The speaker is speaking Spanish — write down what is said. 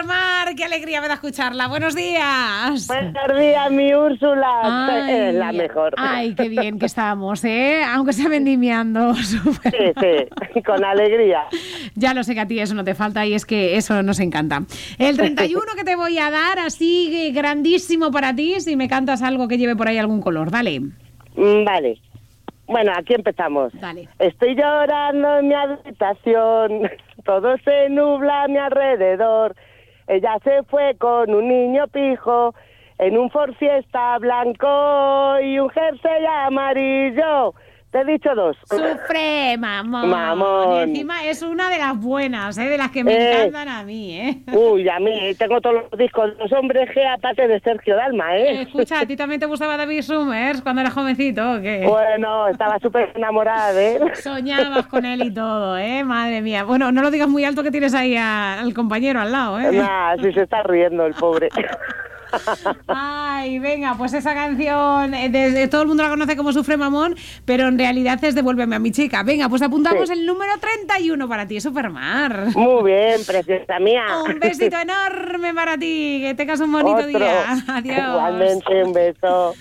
Supermar, qué alegría me da escucharla. Buenos días. Buenos días, mi Úrsula. Es la mejor. Ay, qué bien que estamos, ¿eh? Aunque sea vendimiando. Sí, con alegría. Ya lo sé que a ti eso no te falta y es que eso nos encanta. El 31 que te voy a dar, así grandísimo para ti, si me cantas algo que lleve por ahí algún color. Dale. Vale. Bueno, aquí empezamos. Dale. Estoy llorando en mi habitación, todo se nubla a mi alrededor. Ella se fue con un niño pijo en un Ford Fiesta blanco y un jersey amarillo. Te he dicho dos. Sufre, mamón. Mamón. Y encima es una de las buenas, de las que me encantan a mí, ¿eh? Uy, a mí tengo todos los discos de los hombres G aparte de Sergio Dalma, ¿eh? Escucha, ¿a ti también te gustaba David Summers cuando eras jovencito o qué? Bueno, estaba súper enamorada de él. Soñabas con él y todo, ¿eh? Madre mía. Bueno, no lo digas muy alto que tienes ahí al compañero al lado, ¿eh? Nah, sí se está riendo el pobre. Ay, venga, pues esa canción, todo el mundo la conoce como Sufre Mamón, pero en realidad es Devuélveme a mi chica. Venga, pues apuntamos el número 31 para ti, Supermar. Muy bien, preciosa mía. Un besito enorme para ti, que tengas un bonito día. Adiós. Igualmente, un beso.